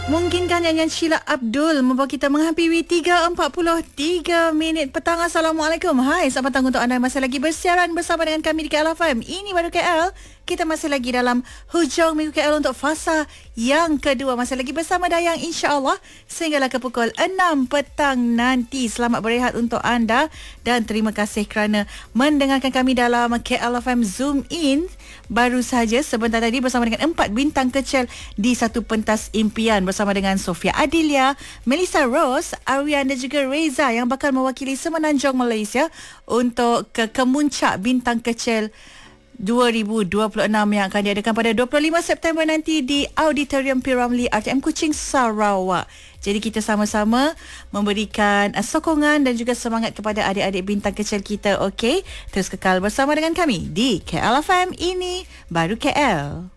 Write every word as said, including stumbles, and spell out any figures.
Mungkinkah nyanyian Sheila Abdul membawa kita menghampiri tiga empat puluh tiga minit petang. Assalamualaikum. Hai, selamat petang untuk anda masih lagi bersiaran bersama dengan kami di K L F M. Ini baru K L. Kita masih lagi dalam hujung minggu K L untuk fasa yang kedua. Masih lagi bersama Dayang, insya-Allah sehinggalah ke pukul enam petang nanti. Selamat berehat untuk anda dan terima kasih kerana mendengarkan kami dalam K L F M Zoom In. Baru saja sebentar tadi bersama dengan empat bintang kecil di Satu Pentas Impian bersama dengan Sofia Adilia, Melissa Rose, Aryan dan juga Reza yang bakal mewakili Semenanjung Malaysia untuk ke kemuncak bintang kecil dua ribu dua puluh enam yang akan diadakan pada dua puluh lima September nanti di Auditorium P. Ramlee R T M Kuching, Sarawak. Jadi kita sama-sama memberikan uh, sokongan dan juga semangat kepada adik-adik bintang kecil kita, okey? Terus kekal bersama dengan kami di K L F M. Ini baru K L.